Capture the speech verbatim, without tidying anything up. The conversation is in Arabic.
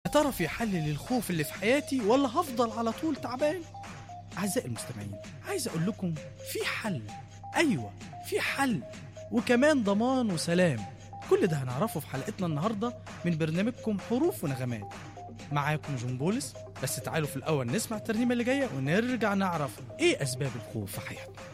ترى في حل للخوف اللي في حياتي ولا هفضل على طول تعبان؟ أعزائي المستمعين، عايز أقول لكم في حل. أيوة في حل، وكمان ضمان وسلام. كل ده هنعرفه في حلقتنا النهاردة من برنامجكم حروف ونغمات. معاكم جون بولس. بس تعالوا في الأول نسمع الترنيمة اللي جاية ونرجع نعرف إيه أسباب الخوف في حياتنا.